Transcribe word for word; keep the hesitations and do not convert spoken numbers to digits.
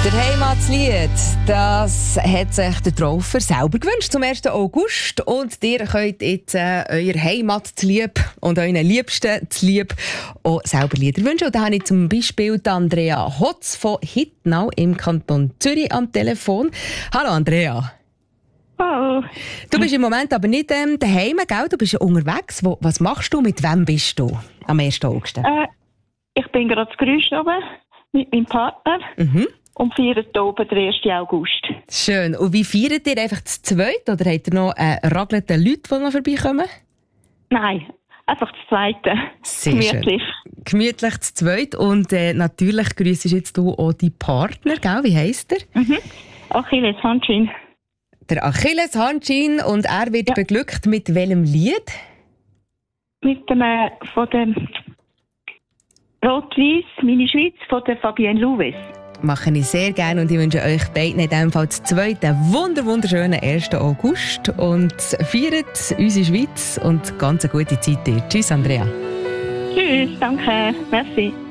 Der Heimatslied, das hat sich der Traufer selber gewünscht zum ersten August. Und ihr könnt jetzt äh, euer Heimatlieb und euren Liebsten zu lieb auch selber Lieder wünschen. Und da habe ich zum Beispiel die Andrea Hotz von Hittnau im Kanton Zürich am Telefon. Hallo Andrea. Hallo. Du bist im Moment aber nicht ähm, daheim, gell? Du bist ja unterwegs. Wo, was machst du? Mit wem bist du am ersten August? Äh, ich bin gerade zu Grüsch oben mit meinem Partner. Mhm. Und feiern hier oben den ersten August. Schön. Und wie feiert ihr? Einfach zu zweit? Oder habt ihr noch äh, ragelnde Leute, die noch vorbeikommen? Nein, einfach das Zweite. Sehr Gemütlich. schön. Gemütlich zu zweit. Und äh, natürlich grüßest jetzt du auch deinen Partner, gell? Wie heisst er? Mhm. Achilles Handschin. Der Achilles Handschin. Und er wird ja beglückt mit welchem Lied? Mit dem, äh, von dem Rot-Weiss, meine Schweiz, von der Fabienne Louwes. Mache ich sehr gerne und ich wünsche euch beiden in diesem Fall zu zweit einen wunder wunderschönen ersten August und feiert unsere Schweiz und ganz eine gute Zeit dir. Tschüss, Andrea. Tschüss, danke, merci.